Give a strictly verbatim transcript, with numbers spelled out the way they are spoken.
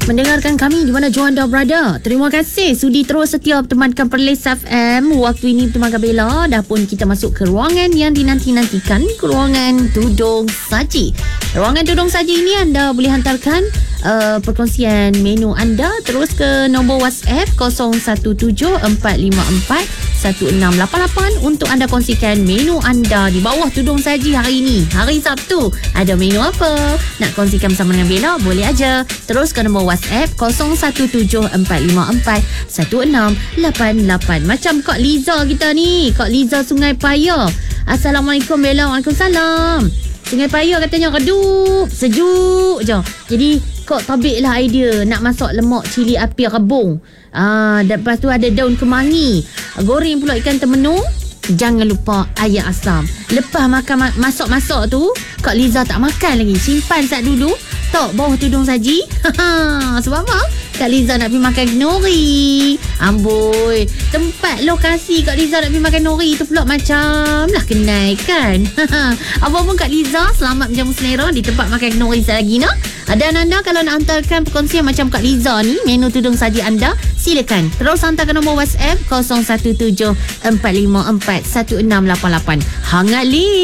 mendengarkan kami di mana jua anda berada. Terima kasih sudi terus setia bertemankan Perlis F M. Waktu ini bertemankan Bella. Dah pun kita masuk ke ruangan yang dinanti-nantikan, ke ruangan Tudung Saji. Ruangan Tudung Saji ini anda boleh hantarkan uh, perkongsian menu anda terus ke nombor WhatsApp kosong satu tujuh empat lima empat satu enam lapan lapan untuk anda kongsikan menu anda di bawah Tudung Saji hari ini. Hari Sabtu ada menu apa? Nak kongsikan bersama dengan Bella? Boleh aja. Terus ke nombor WhatsApp kosong satu tujuh empat lima empat satu enam lapan lapan. Macam Kak Liza kita ni, Kak Liza Sungai Paya. Assalamualaikum Bella. Waalaikumsalam. Sungai Paya katanya redup, sejuk je. Jadi kok tabiklah idea nak masak lemak cili api rebung. Ah, dan lepas tu ada daun kemangi. Goreng pula ikan temenung. Jangan lupa ayam asam. Lepas makan masak-masak tu, Kak Liza tak makan lagi. Simpan sat dulu. Tok bawah Tudung Saji. Sebab apa? Kak Liza nak pergi makan nori. Amboi, tempat lokasi Kak Liza nak pergi makan nori tu pula macam lah kenai kan. Apa pun Kak Liza, selamat menjamu selera di tempat makan nori lagi nak. Dan anda kalau nak hantarkan perkongsian macam Kak Liza ni, menu Tudung Saji anda, silakan terus hantar ke nombor WhatsApp kosong satu tujuh empat lima empat satu enam lapan lapan. Hangat li.